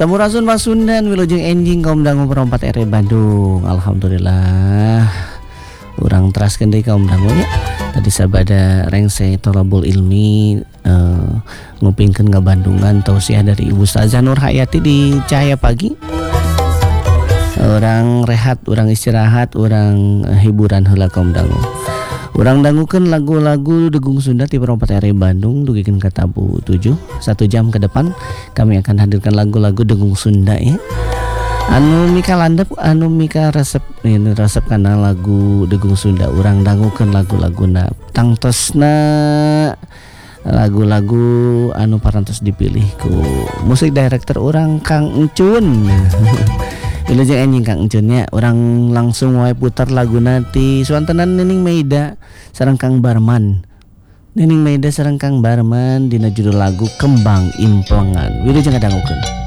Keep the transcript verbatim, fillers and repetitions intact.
Sampurasun Pasundan wilujeng enjing kaum dangu perempat R Bandung. Alhamdulillah urang teraskeun deui kaum dangu nya. Tadi sabada rengse tolabul ilmi uh, ngupingkeun ngabandungan tausiah dari Ibu Ustazah Nur Hayati di Cahaya Pagi. Orang rehat, orang istirahat, orang uh, hiburan heula kaum dangu. Urang dangukeun lagu-lagu Degung Sunda ti perempat R Bandung dugikeun ka tabu tujuh. Satu jam ke depan kami akan hadirkan lagu-lagu Degung Sunda ya. Anu mika landep, anu mika resep ini resep kana lagu Degung Sunda. Urang dangukeun lagu-laguna tangtosna lagu-lagu anu parantos dipilih ku musik director urang Kang Encun. Wilujeng enjing Kang Encunnya orang langsung wae putar laguna ti suantenan Nining Meida sareng Kang Barman. Nining Meida sareng Kang Barman dina judul lagu Kembang Implengan. Wilujeng ngadangukeun.